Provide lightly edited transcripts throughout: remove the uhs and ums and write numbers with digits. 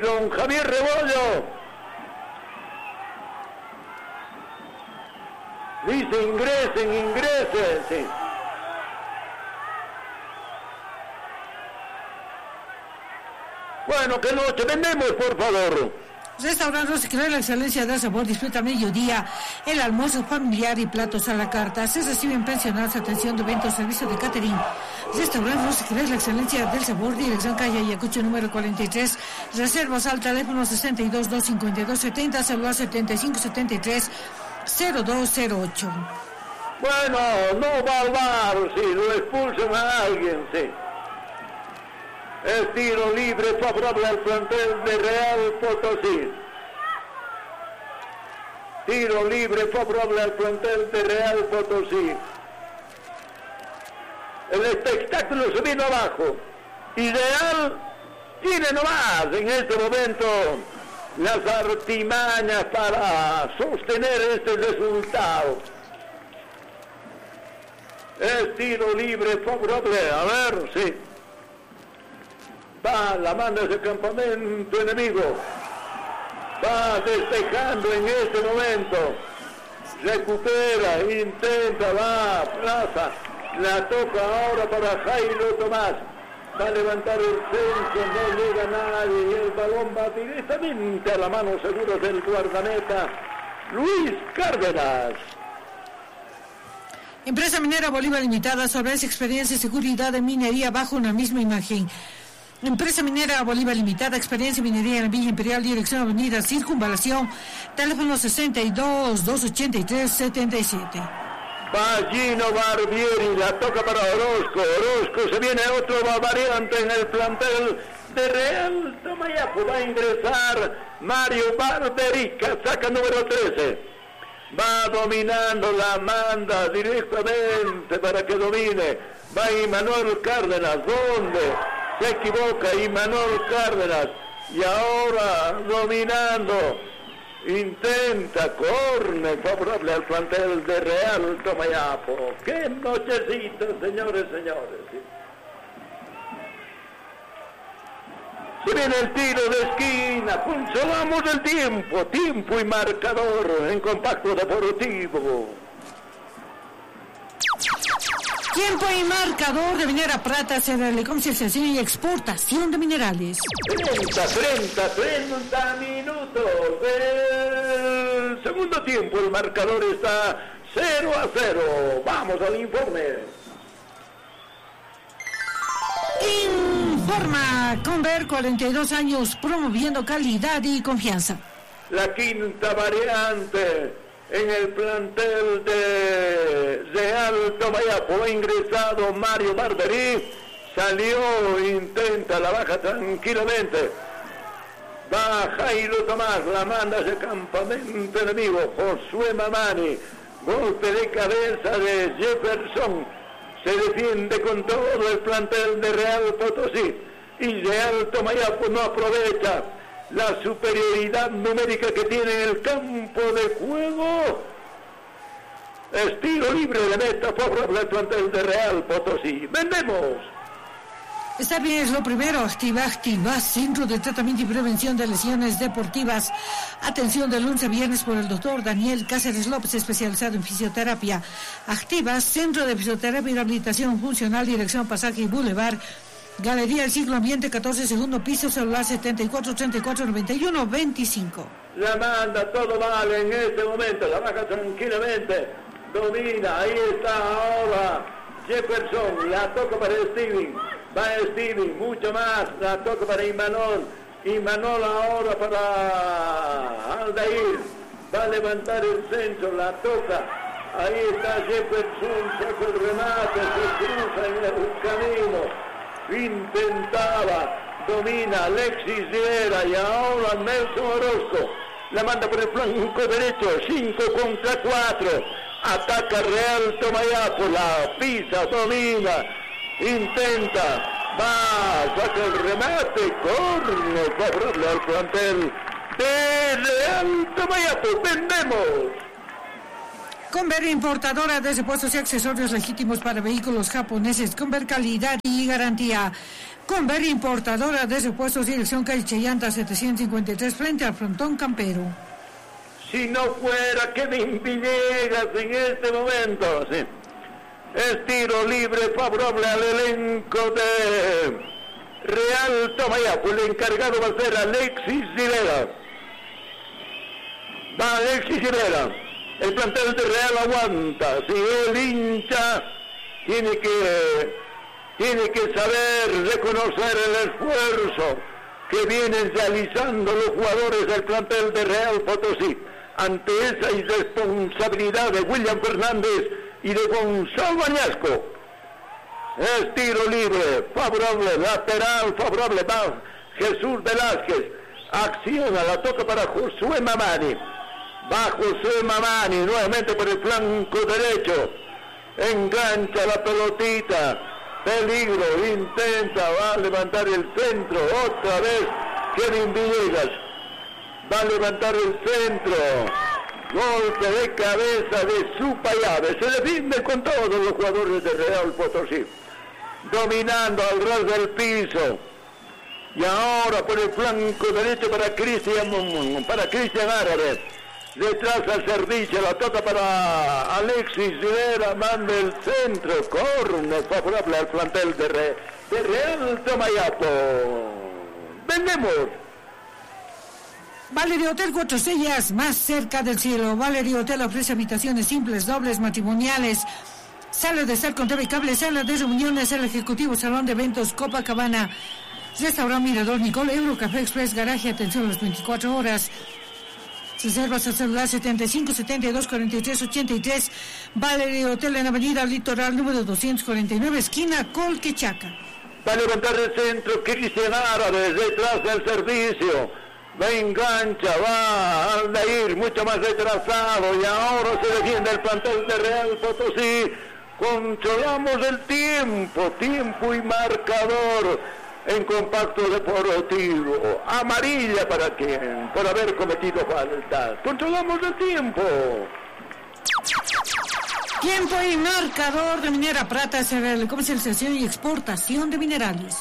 don Javier Rebollo. Dice, ingresen, sí. Bueno, que noche, vendemos, por favor. Restaurante Rosicler, la excelencia del sabor, disfruta a mediodía el almuerzo familiar y platos a la carta. Se reciben pensionados, atención de eventos, servicio de catering. Restaurante Rosicler, la excelencia del sabor, dirección calle Ayacucho número 43. Reservas al teléfono 62-252-70, celular 75-73-0208. Bueno, no va al bar, sí, lo expulsan a alguien, sí. Es tiro libre favorable al plantel de Real Potosí. Tiro libre favorable al plantel de Real Potosí. El espectáculo se vino abajo. Y Real tiene nomás en este momento las artimañas para sostener este resultado. Es tiro libre favorable. A ver, sí. Va, la manda ese campamento enemigo. Va despejando en este momento. Recupera, intenta, va, plaza. La toca ahora para Jairo Tomás. Va a levantar el centro, no llega nadie. Y el balón va directamente a la mano segura del guardameta Luis Cárdenas. Empresa Minera Bolívar Limitada, solvencia, experiencia y seguridad de minería bajo una misma imagen. Empresa Minera Bolívar Limitada, experiencia minería en la Villa Imperial, dirección avenida Circunvalación, teléfono 62-283-77. Ballino Barbieri, la toca para Orozco, se viene otro variante en el plantel de Real Tomayapo, va a ingresar Mario Barbieri, casaca número 13. Va dominando, la manda directamente para que domine. Va Imanol Cárdenas, ¿dónde? Se equivoca Imanol Cárdenas. Y ahora dominando. Intenta, córner favorable al plantel de Real Tomayapo. ¡Qué nochecita, señores! Se viene el tiro de esquina, consolamos el tiempo y marcador en Compacto Deportivo. Tiempo y marcador de Minera Prata, comercialización y exportación de minerales. 30 minutos del segundo tiempo, el marcador está 0-0. Vamos al informe. Informa Conver, 42 años promoviendo calidad y confianza. La quinta variante en el plantel de Real Tomayapo, ha ingresado Mario Barberí, salió, intenta, la baja tranquilamente. Va Jairo Tomás, la manda hacia campamento enemigo. Josué Mamani, golpe de cabeza de Jefferson. Se defiende con todo el plantel de Real Potosí. Y Real Tomayapo no aprovecha la superioridad numérica que tiene en el campo de juego. Estilo libre de meta favorable al plantel de Real Potosí. ¡Vendemos! Está bien, es lo primero. Activa, Centro de Tratamiento y Prevención de Lesiones Deportivas. Atención de lunes a viernes por el doctor Daniel Cáceres López, especializado en fisioterapia. Activa, Centro de Fisioterapia y Rehabilitación Funcional, dirección Pasaje y Boulevard. Galería El Siglo Ambiente, 14, segundo piso, celular 74-34-91-25. La manda, todo vale en este momento, la baja tranquilamente, domina, ahí está ahora Jefferson, la toca para Steven, va Steven, mucho más, la toca para Imanol ahora para Aldair, va a levantar el centro, la toca, ahí está Jefferson, saca el remate, se cruza en el camino, intentaba, domina Alexis Rivera y ahora Nelson Orozco, la manda por el flanco derecho, 5 contra 4, ataca Real Tomayapo, la pisa, domina, intenta, va, saca el remate, córner favorable al plantel de Real Tomayapo. ¡Vendemos! Conver, importadora de repuestos y accesorios legítimos para vehículos japoneses. Conver, calidad y garantía. Conver, importadora de repuestos, dirección calle Chayanta 753, frente al frontón Campero. Si no fuera Kevin Villegas en este momento, sí. Es tiro libre favorable al elenco de Real Tomayapo. El encargado va a ser Alexis Rivera. Va Alexis Rivera. El plantel de Real aguanta. Si el hincha tiene que saber reconocer el esfuerzo que vienen realizando los jugadores del plantel de Real Potosí ante esa irresponsabilidad de William Fernández y de Gonzalo Añasco. Es tiro libre, favorable, lateral, favorable, va Jesús Velázquez, acciona, la toca para Josué Mamani, va Josué Mamani, nuevamente por el flanco derecho, engancha la pelotita, peligro, intenta, va a levantar el centro, otra vez Kevin Villegas, va a levantar el centro, golpe de cabeza de Supayave, se defiende con todos los jugadores de Real Potosí, dominando al ras del piso, y ahora por el flanco derecho para Cristian Árabe, detrás al servicio, la toca para Alexis Rivera, manda el centro, córner favorable al plantel de Real Tomayapo. Vendemos. Valerio Hotel 4 estrellas, más cerca del cielo. Valerio Hotel ofrece habitaciones simples, dobles, matrimoniales, sala de estar con TV y cable, sala de reuniones, sala ejecutivo, salón de eventos, Copacabana, restaurante Mirador Nicole, Eurocafé Express, garaje, atención a las 24 horas. Reservas al celular 75 72 43 83. Valerio Hotel en Avenida Litoral número 249, esquina Colquechaca. Va a levantar el centro Cristian Árabe, detrás del servicio. Va engancha, va Aldair, mucho más retrasado, y ahora se defiende el plantel de Real Potosí. Controlamos el tiempo y marcador en Compacto Deportivo. Amarilla para quien, por haber cometido falta. Controlamos el tiempo. Tiempo y marcador de Minera Prata, SRL, comercialización y exportación de minerales.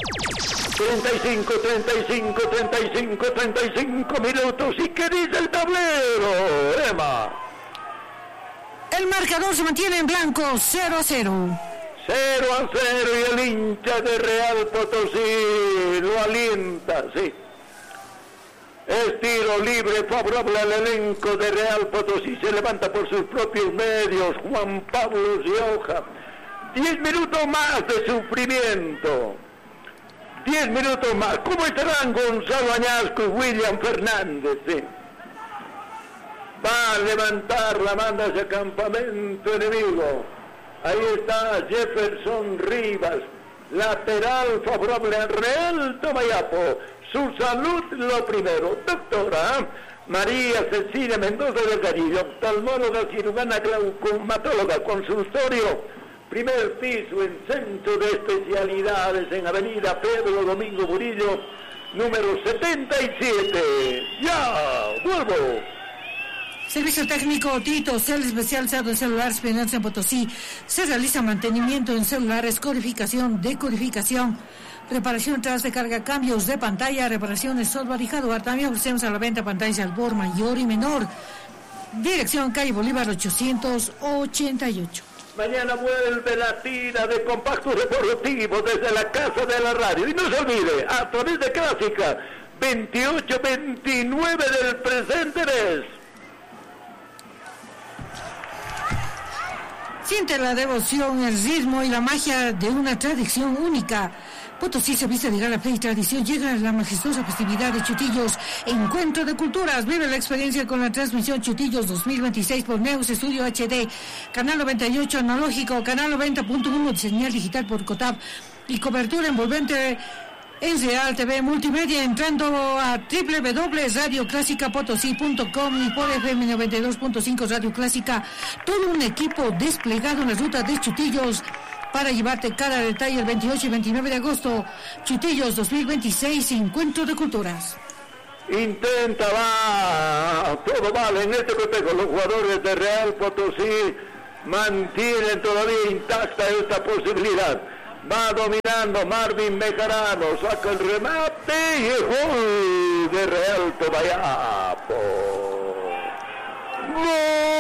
35 minutos. ¿Y qué dice el tablero, Emma? El marcador se mantiene en blanco, 0-0. 0-0, y el hincha de Real Potosí lo alienta, sí. Es tiro libre favorable al elenco de Real Potosí. Se levanta por sus propios medios Juan Pablo Rioja. 10 minutos más de sufrimiento. 10 minutos más. ¿Cómo estarán Gonzalo Añasco y William Fernández? Sí. Va a levantar la manda hacia campamento enemigo. Ahí está Jefferson Rivas. Lateral favorable al Real Tomayapo. Su salud lo primero. Doctora María Cecilia Mendoza del Garillo, oftalmóloga, cirujana, glaucomatóloga, consultorio. Primer piso en Centro de Especialidades en Avenida Pedro Domingo Murillo, número 77. ¡Ya! ¡Vuelvo! Servicio técnico Tito, cel especializado en celulares, finanzas en Potosí. Se realiza mantenimiento en celulares, codificación, decodificación, reparación tras de carga, cambios de pantalla, reparaciones software y hardware. También ofrecemos a la venta pantallas al por mayor y menor. Dirección calle Bolívar 888. Mañana vuelve la tira de Compacto Deportivo desde la Casa de la Radio. Y no se olvide, a través de Clásica, 28-29 del presente mes. Siente la devoción, el ritmo y la magia de una tradición única. Potosí se viste de gala, fe y tradición. Llega la majestuosa festividad de Chutillos, Encuentro de Culturas. Vive la experiencia con la transmisión Chutillos 2026 por Neus Estudio HD, canal 98 analógico, canal 90.1 de señal digital por COTAP y cobertura envolvente en Real TV Multimedia, entrando a www.radioclásicapotosí.com y por FM 92.5 Radio Clásica. Todo un equipo desplegado en la ruta de Chutillos para llevarte cada detalle el 28 y 29 de agosto. Chutillos 2026, Encuentro de Culturas. Intenta, va, todo vale en este cotejo. Los jugadores de Real Potosí mantienen todavía intacta esta posibilidad. Va dominando Marvin Bejarano, saca el remate y el gol de Real Tomayapo. ¡Gol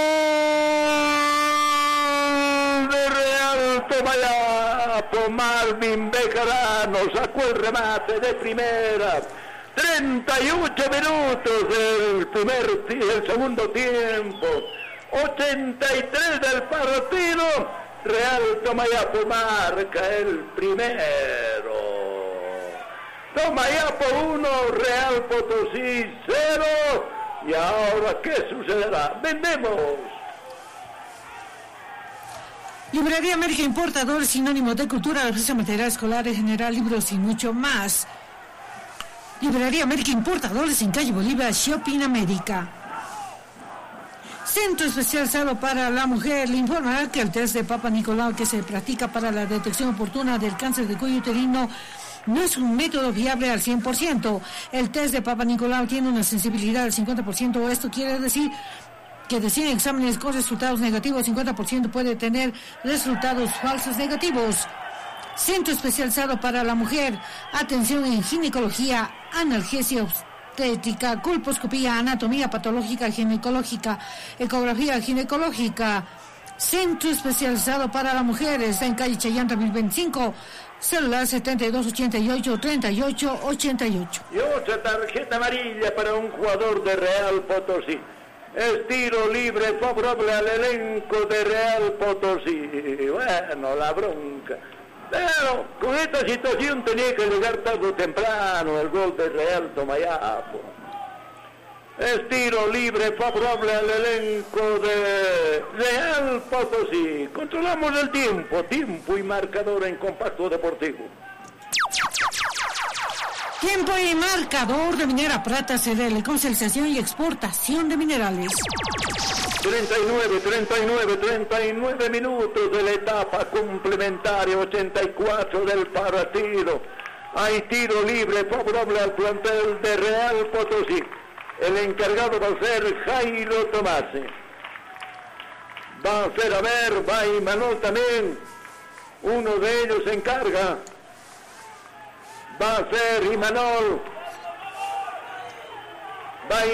de Real Tomayapo! Marvin Bejarano sacó el remate de primera. 38 minutos del segundo tiempo. 83 del partido. Real Tomayapo marca el primero. Tomayapo 1, Real Potosí 0. Y ahora, ¿qué sucederá? ¡Vendemos! Librería América Importador, sinónimo de cultura, ofrece material escolar en general, libros y mucho más. Librería América Importadores en calle Bolívar, Shopping América. Centro Especializado para la Mujer le informará que el test de Papa Nicolau que se practica para la detección oportuna del cáncer de cuello uterino no es un método viable al 100%. El test de Papa Nicolau tiene una sensibilidad del 50%. Esto quiere decir que de 100 exámenes con resultados negativos, 50% puede tener resultados falsos negativos. Centro Especializado para la Mujer, atención en ginecología, analgesia obstétrica, colposcopía, anatomía patológica ginecológica, ecografía ginecológica. Centro Especializado para la Mujer está en calle Chayanta 1025, celular 7288-3888. Y otra tarjeta amarilla para un jugador de Real Potosí. Es tiro libre favorable al elenco de Real Potosí. Bueno, la bronca. Pero con esta situación tenía que llegar tarde o temprano el gol de Real Tomayapo. Es tiro libre favorable al elenco de Real Potosí. Controlamos el tiempo y marcador en Compacto Deportivo. Tiempo y marcador de Minera Prata CDL, comercialización y exportación de minerales. 39 minutos de la etapa complementaria, 84 del partido. Hay tiro libre favorable al plantel de Real Potosí. El encargado va a ser Jairo Tomase. Va a ser, va Imanol también. Uno de ellos se encarga. Va a ser Imanol. Va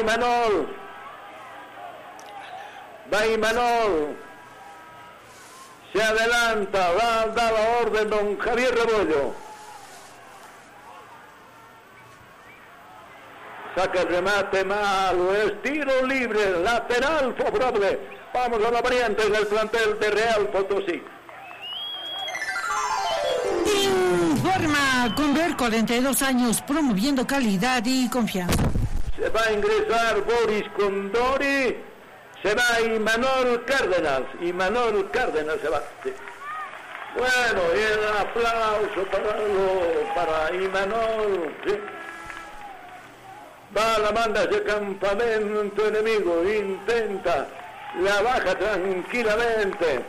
Imanol. Se adelanta, va a dar la orden don Javier Rebollo. Saca el remate malo, es tiro libre, lateral favorable. Vamos a la variante en el plantel de Real Potosí. Informa Conver, 42 años, promoviendo calidad y confianza. Se va a ingresar Boris Condori, se va Imanol Cárdenas se va. Sí. Bueno, y el aplauso para Imanol, ¿sí? Va la manda hacia campamento enemigo, intenta, la baja tranquilamente,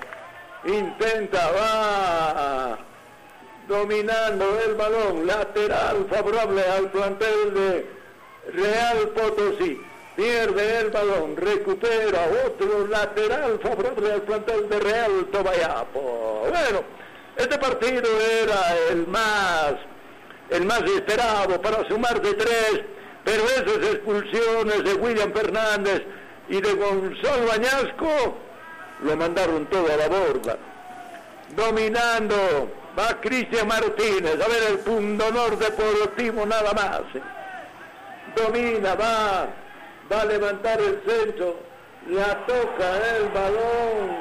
va dominando el balón, lateral favorable al plantel de Real Potosí, pierde el balón, recupera otro lateral favorable al plantel de Real Tomayapo. Bueno, este partido era el más esperado para sumar de 3, pero esas expulsiones de William Fernández y de Gonzalo Añasco lo mandaron todo a la borda. Dominando, va Cristian Martínez, a ver el pundonor deportivo nada más. Domina, va a levantar el centro, la toca el balón.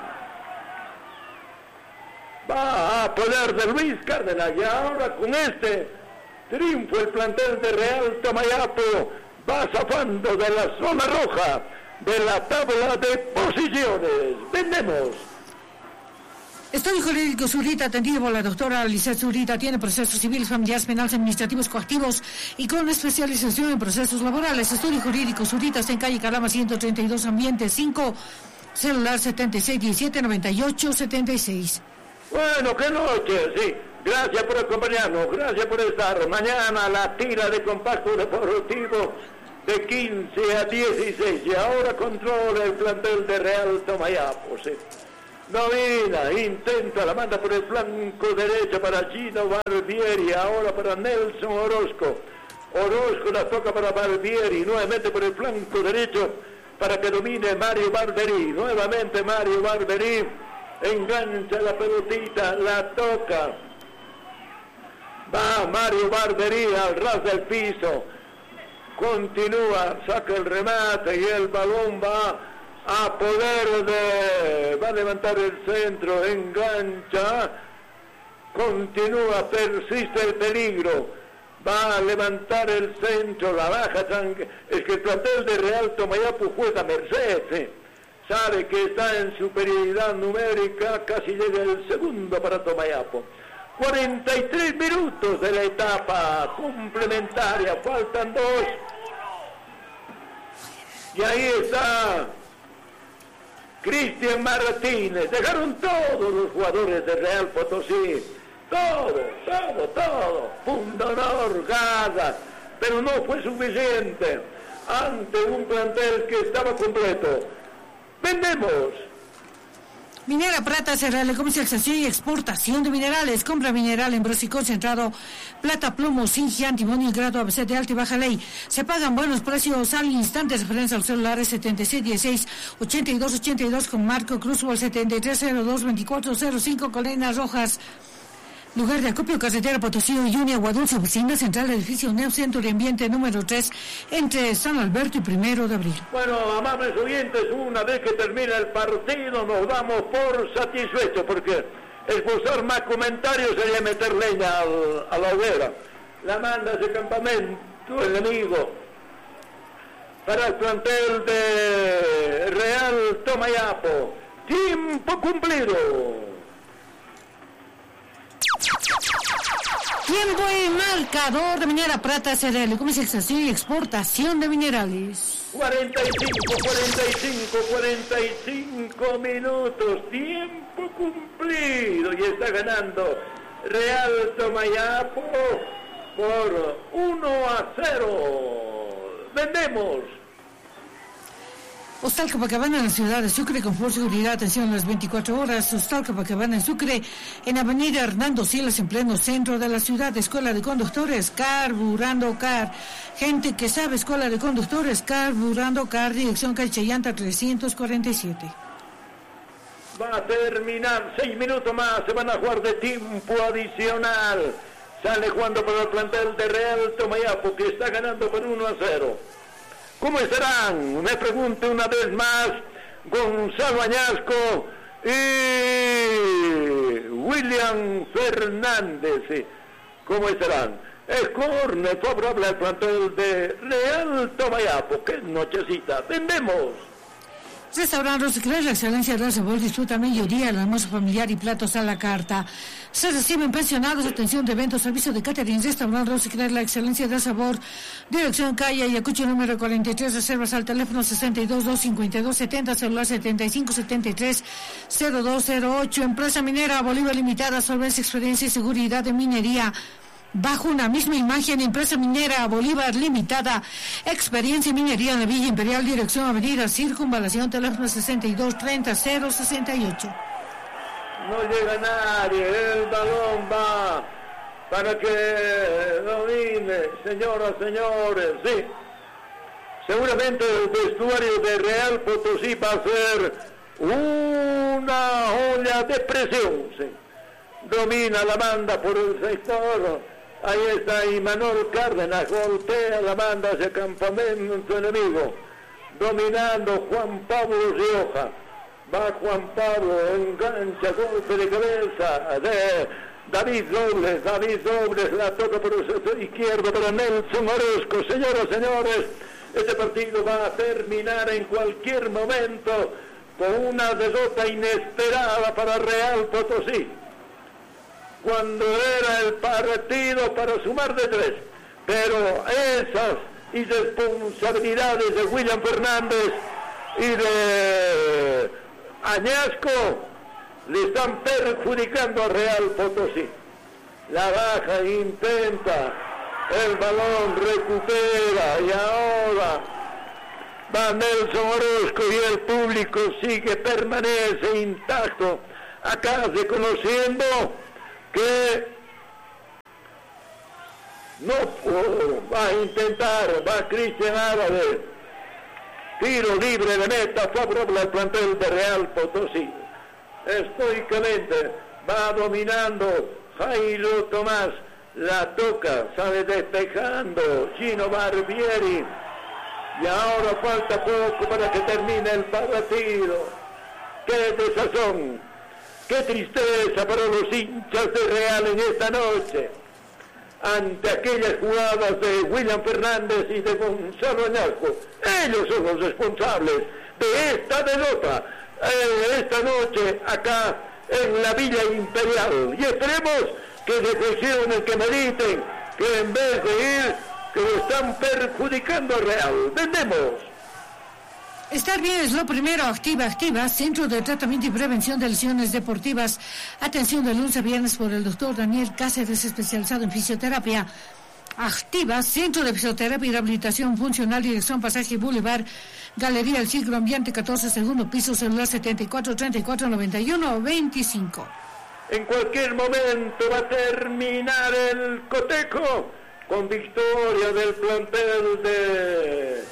Va a poder de Luis Cárdenas y ahora con este triunfo el plantel de Real Tomayapo va zafando de la zona roja de la tabla de posiciones. Vendemos. Estudio Jurídico Zurita, atendido por la doctora Lisette Zurita, tiene procesos civiles, familiares, penales, administrativos, coactivos y con especialización en procesos laborales. Estudio Jurídico Zurita está en calle Calama 132, ambiente 5, celular 76179876. Bueno, qué noche, sí. Gracias por acompañarnos, gracias por estar. Mañana la tira de Compacto Deportivo de 15 a 16. Y ahora controla el plantel de Real Tomayapo. Sí. Domina, intenta, la manda por el flanco derecho para Gino Barbieri, ahora para Nelson Orozco. Orozco la toca para Barbieri, nuevamente por el flanco derecho para que domine Mario Barbieri. Nuevamente Mario Barbieri engancha la pelotita, la toca. Va Mario Barbieri al ras del piso. Continúa, saca el remate y el balón va a poder va a levantar el centro, engancha, continúa, persiste el peligro, va a levantar el centro, la baja, es que el plantel de Real Tomayapo juega Mercedes, sabe que está en superioridad numérica, casi llega el segundo para Tomayapo. 43 minutos de la etapa complementaria, faltan 2, y ahí está Cristian Martínez. Dejaron todos los jugadores de Real Potosí, todo, pundonor, ganas, pero no fue suficiente ante un plantel que estaba completo. Vendemos. Minera Prata Cerrale, comercialización y exportación de minerales. Compra mineral en bronce concentrado, plata, plomo, zinc, antimonio y grado ABC de alta y baja ley. Se pagan buenos precios al instante. Referencia al celular 7616-8282 con Marco Cruz o al 7302-2405 Colinas Rojas. Lugar de acopio, carretera Potosí, Uyuni, Aguadulce, oficina central, edificio Neo Centro Ambiente número 3, entre San Alberto y 1 de abril. Bueno, amables oyentes, una vez que termina el partido nos damos por satisfechos, porque esbozar más comentarios sería meter leña a la hoguera. La manda ese campamento enemigo para el plantel de Real Tomayapo. Tiempo cumplido. Tiempo y marcador de Minera Prata CDL, comercialización y exportación de minerales. 45 minutos, tiempo cumplido, y está ganando Real Tomayapo por 1-0. Vendemos. Hostal Copacabana en la ciudad de Sucre, confort, seguridad, atención a las 24 horas. Hostal Copacabana en Sucre, en avenida Hernando Silas, en pleno centro de la ciudad. Escuela de conductores, Carburando Car. Gente que sabe, escuela de conductores, Carburando Car, dirección calle Chayanta 347. Va a terminar, 6 minutos más, se van a jugar de tiempo adicional. Sale jugando por el plantel de Real Tomayapo, que está ganando por 1-0. ¿Cómo estarán? Me pregunto una vez más, Gonzalo Añasco y William Fernández. ¿Cómo estarán? Es córner favorable al plantel de Real Tomayapo. ¡Qué nochecita! ¡Vendemos! Restaurante Rosicler, la excelencia del sabor, disfruta mediodía, el almuerzo familiar y platos a la carta. Se reciben pensionados, atención de eventos, servicio de catering. Restaurante Rosicler, la excelencia del sabor, dirección calle Ayacucho número 43, reservas al teléfono 62-252-70, celular 7573-0208. Empresa minera Bolívar Limitada, solvencia, experiencia y seguridad de minería. Bajo una misma imagen, empresa minera Bolívar Limitada, experiencia en minería en la Villa Imperial, dirección avenida Circunvalación, teléfono 62-30-068. No llega nadie, el balón va para que domine, señoras, señores, sí. Seguramente el vestuario de Real Potosí va a ser una olla de presión, sí. Domina la banda por el sector. Ahí está Imanol Cárdenas, golpea la banda hacia campamento enemigo, dominando Juan Pablo Rioja. Va Juan Pablo, engancha, golpe de cabeza de David Robles, la toca por el sector izquierdo para Nelson Orozco. Señoras, señores, este partido va a terminar en cualquier momento con una derrota inesperada para Real Potosí, cuando era el partido para sumar de 3, pero esas irresponsabilidades de William Fernández y de Añasco le están perjudicando a Real Potosí. La baja, intenta, el balón recupera y ahora Va Nelson Orozco y el público permanece intacto, acá reconociendo que no va a intentar, va Cristian Álvarez, tiro libre de meta favorable al plantel de Real Potosí. Estoicamente va dominando Jairo Tomás, la toca, sale despejando Gino Barbieri, y ahora falta poco para que termine el partido. ¡Qué desazón! ¡Qué tristeza para los hinchas de Real en esta noche! Ante aquellas jugadas de William Fernández y de Gonzalo Añasco. Ellos son los responsables de esta derrota esta noche acá en la Villa Imperial. Y esperemos que reflexionen, que mediten, que en vez de ir, que lo están perjudicando a Real. ¡Vendemos! Estar bien es lo primero. Activa, Centro de Tratamiento y Prevención de Lesiones Deportivas. Atención de lunes a viernes por el doctor Daniel Cáceres, especializado en fisioterapia. Activa, Centro de Fisioterapia y Rehabilitación Funcional, dirección Pasaje Boulevard, Galería El Siglo, ambiente 14, segundo piso, celular 74 34 91 25. En cualquier momento va a terminar el cotejo con victoria del plantel de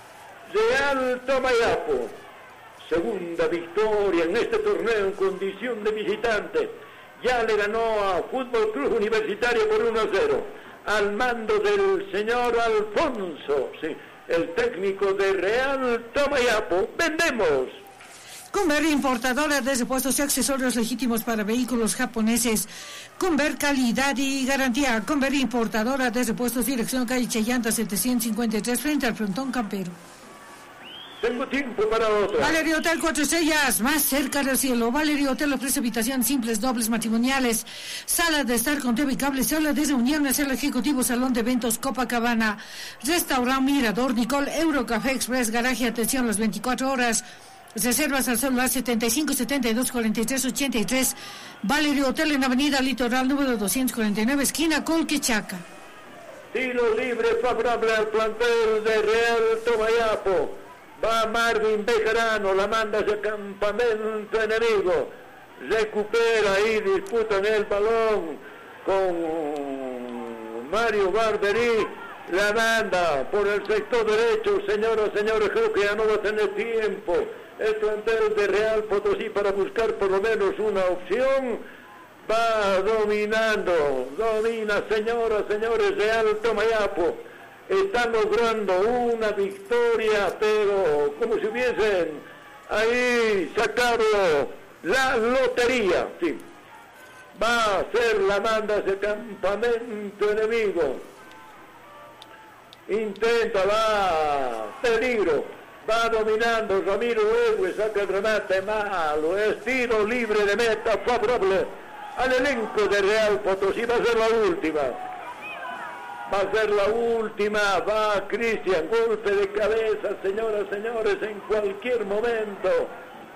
Real Tomayapo. Segunda victoria en este torneo en condición de visitante. Ya le ganó a Fútbol Club Universitario por 1-0. Al mando del señor Alfonso, sí, el técnico de Real Tomayapo. ¡Vendemos! Conver, importadora de repuestos y accesorios legítimos para vehículos japoneses. Conver, calidad y garantía. Conver, importadora de repuestos, dirección calle Chayanta 753, frente al frontón Campero. Tengo tiempo para otro. Valerio Hotel 4 estrellas, más cerca del cielo. Valerio Hotel ofrece habitaciones simples, dobles, matrimoniales, sala de estar con TV y cable, sala de reuniones, sala ejecutivo, salón de eventos, Copacabana, restaurante Mirador, Nicole, Eurocafé Express, garaje, atención las 24 horas. Reservas al celular 75 72 43 83. Valerio Hotel en Avenida Litoral número 249, esquina Colquechaca. Tiro libre favorable al plantel de Real Tomayapo. Va Marvin Bejarano, la manda hacia el campamento enemigo. Recupera y disputa en el balón con Mario Barberí. La manda por el sector derecho. Señoras, señores, creo que ya no va a tener tiempo el plantel de Real Potosí para buscar por lo menos una opción. Va dominando, domina, señoras, señores, Real Tomayapo. Están logrando una victoria, pero como si hubiesen ahí sacado la lotería. Sí. Va a ser la manda hacia el campamento enemigo. Intenta, va peligro, va dominando Ramiro Huevo, saca el remate malo, es tiro libre de meta favorable al elenco de Real Potosí. Va a ser la última. Va a ser la última, va Cristian, golpe de cabeza, señoras, señores, en cualquier momento.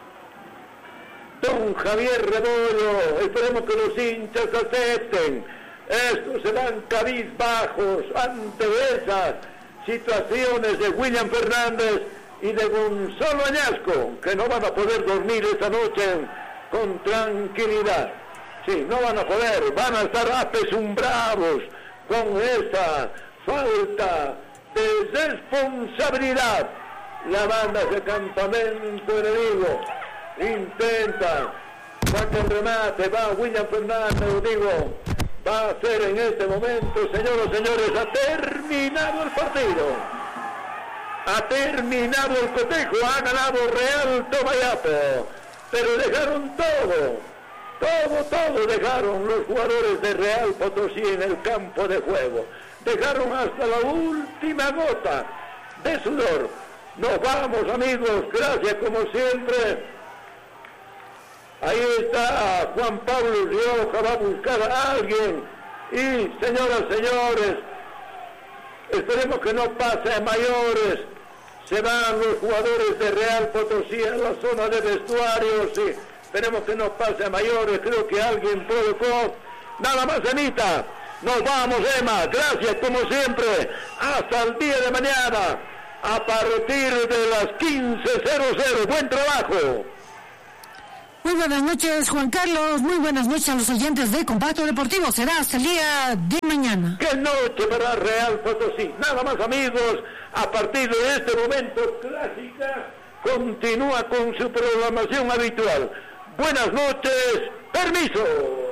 Don Javier Rebollo, esperemos que los hinchas acepten. Estos se van cabizbajos ante esas situaciones de William Fernández y de Gonzalo Añasco, que no van a poder dormir esta noche con tranquilidad. Sí, no van a poder, van a estar apesumbrados con esta falta de responsabilidad. La banda de campamento enemigo intenta, saca el remate, va William Fernández, digo, va a ser en este momento, señoras y señores, ha terminado el partido. Ha terminado el cotejo, ha ganado Real Tomayapo, pero dejaron todo dejaron los jugadores de Real Potosí en el campo de juego. Dejaron hasta la última gota de sudor. Nos vamos, amigos, gracias como siempre. Ahí está Juan Pablo Rioja, va a buscar a alguien. Y, señoras, señores, esperemos que no pase a mayores. Se van los jugadores de Real Potosí a la zona de vestuarios y esperemos que no pase a mayores. Creo que alguien provocó. Nada más, Anita. Nos vamos, Emma. Gracias como siempre. Hasta el día de mañana. a partir de las 15:00. Buen trabajo. Muy buenas noches, Juan Carlos. Muy buenas noches a los oyentes de Compacto Deportivo. Será hasta el día de mañana. ¡Qué noche para Real Potosí! Nada más, amigos. A partir de este momento, Clásica continúa con su programación habitual. Buenas noches. Permiso.